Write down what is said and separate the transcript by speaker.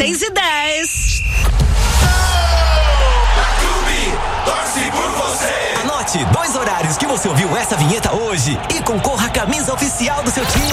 Speaker 1: 6:10.
Speaker 2: Torce por você.
Speaker 3: Anote 2 horários que você ouviu essa vinheta hoje e concorra à camisa oficial do seu time.